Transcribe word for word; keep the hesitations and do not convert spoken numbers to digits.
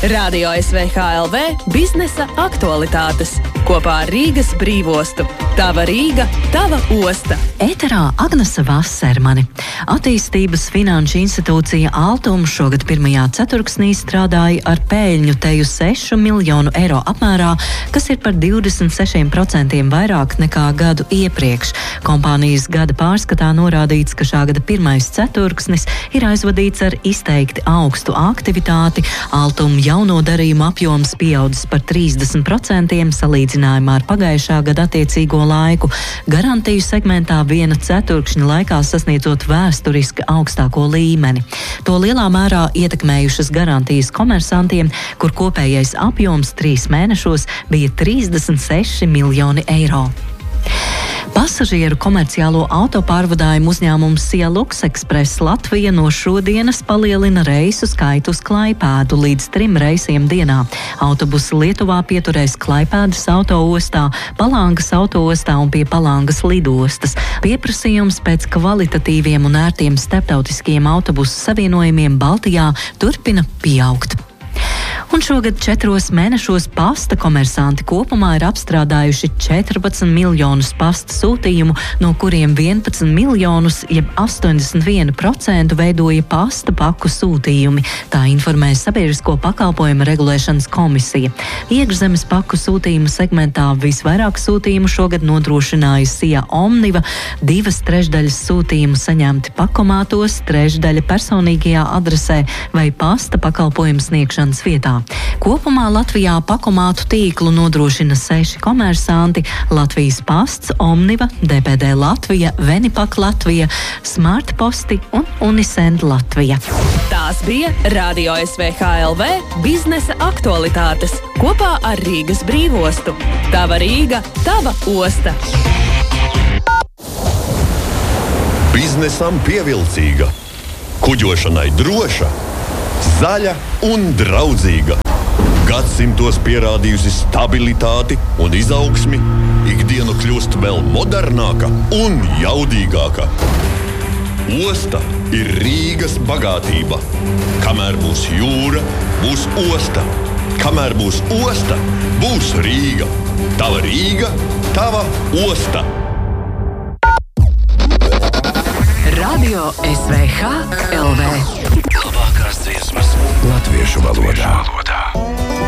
Radio S V H L V biznesa aktualitātes kopā ar Rīgas brīvostu. Tava Rīga, tava osta. Ēterā Agnese Vasermani. Attīstības finanšu institūcija Altuma šogad pirmajā ceturksnī strādāja ar pēļņu teju sešu miljonu eiro apmērā, kas ir par divdesmit sešiem procentiem vairāk nekā gadu iepriekš. Kompānijas gada pārskatā norādīts, ka šā gada pirmais ceturksnis ir aizvadīts ar izteikti augstu aktivitāti. Altuma jauno darījumu apjoms pieaudzis par trīsdesmit procentiem salīdzinājumā ar pagājušā gada attiecīgo laiku. Garantiju segmentā viena ceturkšņa laikā sasniedzot vēsturiski augstāko līmeni. To lielā mērā ietekmējušas garantijas komersantiem, kur kopējais apjoms trīs mēnešos bija trīsdesmit seši miljoni eiro. Pasažieru komerciālo autopārvadājumu uzņēmums Sija Luks Express Latvija no šodienas palielina reisu skaitu uz Klaipēdu līdz trim reisiem dienā. Autobusi Lietuvā pieturēs Klaipēdas autoostā, Palangas autoostā un pie Palangas lidostas. Pieprasījums pēc kvalitatīviem un ērtiem starptautiskiem autobusu savienojumiem Baltijā turpina pieaugt. Un šogad četros mēnešos pasta komersanti kopumā ir apstrādājuši četrpadsmit miljonus pasta sūtījumu, no kuriem vienpadsmit miljonus, jeb astoņdesmit viens procents veidoja pasta paku sūtījumi. Tā informē Sabiedrisko pakalpojumu regulēšanas komisija. Iekšzemes paku sūtījumu segmentā visvairāk sūtījumu šogad nodrošināja Sija Omniva, divas trešdaļas sūtījumu saņemti pakomātos, trešdaļa personīgajā adresē vai pasta pakalpojumu sniegšanas vietā. Kopumā Latvijā pakomātu tīklu nodrošina seši komersanti - Latvijas pasts, Omniva, D P D Latvija, Venipak Latvija, Smart Posti un Unisend Latvija. Tās bija Radio S V H L V biznesa aktualitātes kopā ar Rīgas brīvostu. Tava Rīga, tava osta. Biznesam pievilcīga, kuģošanai droša, zaļa un draudzīga. Gadsimtos pierādījusi stabilitāti un izaugsmi, ikdienu kļūst vēl modernāka un jaudīgāka. Osta ir Rīgas bagātība. Kamēr būs jūra, būs osta. Kamēr būs osta, būs Rīga. Tava Rīga, tava osta. Radio S V H L V. Labākās dziesmas latviešu valodā.